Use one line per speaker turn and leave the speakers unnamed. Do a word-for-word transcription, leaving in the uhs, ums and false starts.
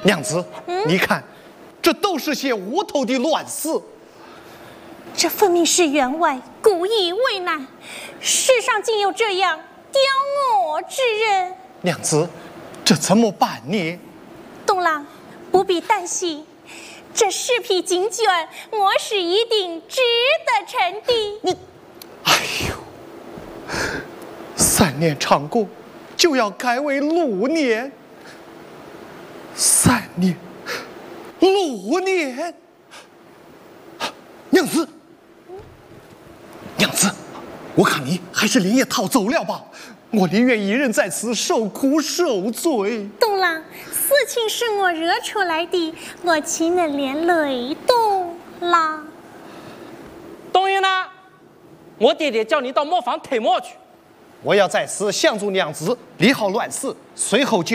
娘子，
嗯、
你看，这都是些无头的乱事。
这分明是员外故意为难，世上竟有这样刁我之人。
娘子，这怎么办呢？
东郎不必担心，这四匹锦绢，我是一定值得称的。
你，哎呦，三年长过，就要改为六年。三年，六年，娘子，娘子，我看你还是连夜逃走了吧。我宁愿一人在此受苦受罪。
东郎，事情是我惹出来的，我岂能连累东郎？
东云呢？我爹爹叫你到磨坊推磨去。
我要在此相助娘子理好乱事，随后就。